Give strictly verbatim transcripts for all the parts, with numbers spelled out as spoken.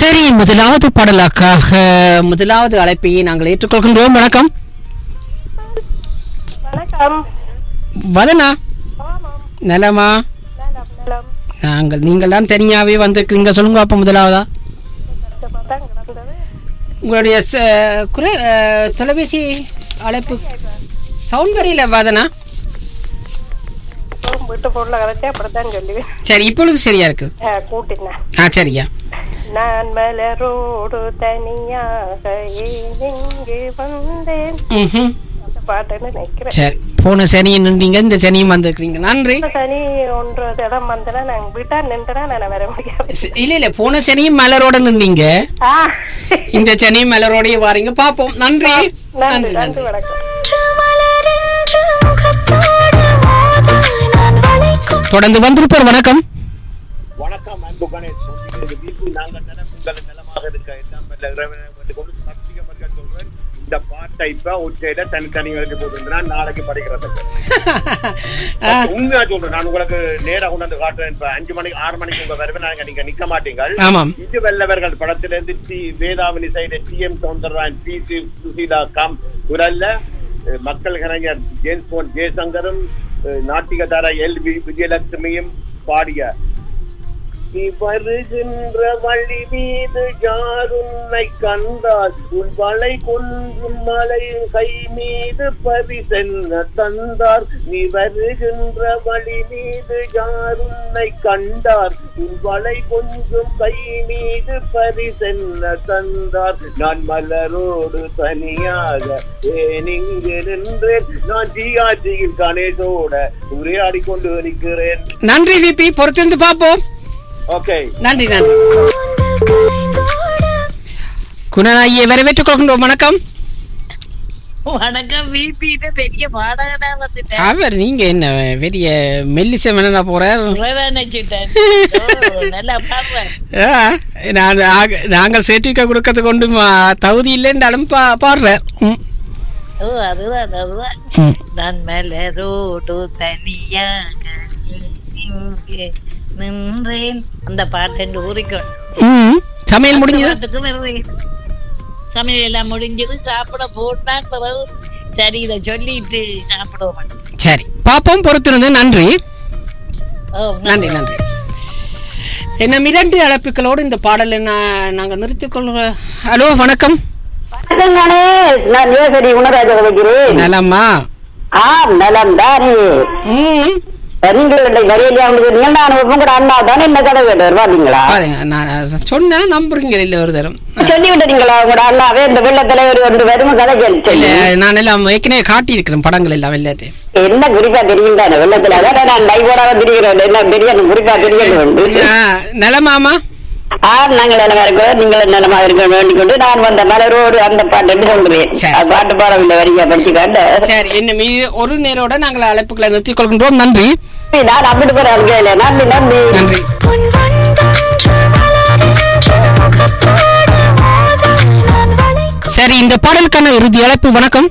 சரி, முதலாவது பாடலாக்காக முதலாவது அழைப்பையை நாங்கள் ஏற்றுக்கொள்கின்றோம். வணக்கம். வணக்கம். வதனா, ஆமாம். நலமா? நலம், நலம். நாங்கள் நீங்கள் தான் தனியாகவே வந்துருக்கீங்க. சொல்லுங்க அப்போ முதலாவதா கஷ்டமாதான் கிடந்தது. உங்களுடைய ச- குறை அஹ், தொலைபேசி அழைப்பு சவுண்ட் வரையில வதனா. இப்பவும் வீட்டு பொருளை கலைச்சா அப்படித்தான் சொல்லுவேன். சரி, இப்பொழுது சரியா இருக்கு. அஹ், கூட்டினேன். ஆ, சரியா. நான் மலரோடு தனியாக ஏன் இங்கு வந்தேன். ம். அந்த பாட்டுன்னு நினைக்கிறேன். சரி, போன சனியும் நின்றீங்க, இந்த சனியும் வந்திருக்கிறீங்க. நன்றி. இந்த சனி ஒன்று இடம் வந்தனா நாங்க வீட்டா நின்றுனா நான் வர முடியாது. ச- இல்ல இல்ல, போன சனியும் மலரோட நின்றீங்க, ஆ. இந்த சனியும் மலரோடய வாரீங்க. பாப்போம். நன்றி. நன்றி, நன்றி, நன்றி, நன்றி. வணக்கம். தொடர்ந்து வந்திருப்பார். வணக்கம். வணக்கம் அன்பு கணேஷ். உங்களுக்கு வீட்டில் நாங்கள் நலம், உங்கள் நலமாக இருக்க எல்லாம் வல்ல இறைவனை வேண்டிக் கொண்டு சத்தியமாக சொல்றேன். இந்த பாட்டை இப்ப உச்சையில தனித்தனிகளுக்கு போட்டுருந்தேன், நாளைக்கு படிக்கிறதுக்கு உண்மையா சொல்றேன். நான் உங்களுக்கு நேரா கொண்டு வந்து காட்டுறேன். இப்ப அஞ்சு மணிக்கு ஆறு மணிக்கு உங்க வருவேன். நாங்க நீங்க நிக்க மாட்டீங்க. ஆமாம். இது வெள்ளவர்கள் படத்திலிருந்து D வேதாவணி side D M Soundararajan, B C Susheela come குரல்ல அஹ், மக்கள் கலைஞர் ஜேம்ஸ் போன் ஜெயசங்கரும் அஹ், நாட்டிகதாரா எல் வி விஜயலட்சுமியும் பாடிய நீ வருகின்ற வழி மீது யார் உன்னை கண்டால் உன் வளை கொன்றும் மலை கை மீது பரிசென்ன தந்தார். நீ வருகின்ற வழி மீது யார் உன்னை கண்டார் உன் வளை கொஞ்சம் கை மீது பரிசென்ன தந்தார். நான் மலரோடு தனியாக ஏன் இங்கு நின்றேன். நான் ஜிஆர்ஜியில் கணேசோட உரையாடி கொண்டு நிற்கிறேன். நன்றி விபி, பொறுத்திருந்து பார்ப்போம். ஓகே, நன்றி, நன்றி. குணநாயை வரவேற்றுக் கொள்கின்றோம். வணக்கம். வணக்கம். வீட்டு பெரிய பாடகனா வந்துட்டேன். அவர் நீங்க என்ன பெரிய மெல்லிச மன்னனா போறார். நினைச்சுட்டேன். நல்லா பாடுறேன். ஆ, நான் ஆக- நாங்கள் சேர்ட்டிக்க கொடுக்கறது கொண்டு மா- தகுதி இல்லைன்றாலும் பா பாடுறார். ம். ஓ, அதுதான் அதுதான். ம். நான் மலரோடு தனியாக இங்கே நின்றேன். அந்த பாட்டு ஊறிக்கொண்டு ம். சமையல் முடிஞ்சது. பாட்டுக்கு வருவேன். சமையல் எல்லாம் முடிஞ்சது. சாப்பிட போட்டா பிறகு சரி இதை சொல்லிட்டு சாப்பிடுவோம். சரி, பாப்போம். பொறுத்திருந்து. நன்றி, ஓ, நன்றி, நன்றி. என்ன இரண்டு அழைப்புகளோடு இந்த பாடலை நான் நாங்கள் நிறுத்திக் கொள்கிறோம். ஹலோ, வணக்கம். வணக்கம் கணேஷ், நான் யோசரி குணராஜ வைக்கிறேன். நலமா? ஆம், நலம் தானே. ம். நீங்கள் வரையில நான் உங்களோட அண்ணா தானே என்ன கதை கேட்டார் பாத்தீங்களா? பாருங்க, நான் சொன்னேன், நம்புறீங்க இல்ல ஒரு தரம். சொல்லி விட்டீங்களா உங்களோட அண்ணாவே இந்த வெள்ளத்துல ஒரு ஒன்று வரும் கதை இல்ல, சொல்லி நான் எல்லாம் ஏற்கனவே காட்டி இருக்கிறேன் படங்கள் எல்லாம் எல்லாத்தையும். என்ன குறிப்பா தெரியும் தானே வெள்ளத்துல அதான் நான் லைவோட திரிகிறேன். என்ன பெரிய குறிப்பா தெரியணும். ஆ, நலமாமா? ஆம், நாங்கள் நிலமா இருக்கோம், நீங்கள் நிலமா இருக்க வேண்டிக் கொண்டு நான் வந்த மலரோடு அந்த பாட்டு என்று சொல்லுவேன். சரி. அது பாட்டு பாடவில்லை வரியா படிச்சுக்காண்ட சரி, என்ன மீ ஒரு நேரோட நாங்கள் அழைப்புகளை நிறுத்திக் கொள்கின்றோம். நன்றி, நான் அப்படி போற அங்கே நன்றி நன்றி நன்றி. சரி, இந்த பாடலுக்கான இறுதி அழைப்பு. வணக்கம்.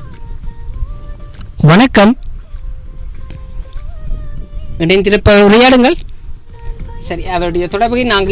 வணக்கம். இணைந்திருப்ப உரையாடுங்கள். சரி, அவருடைய தொடர்பை நாங்கள்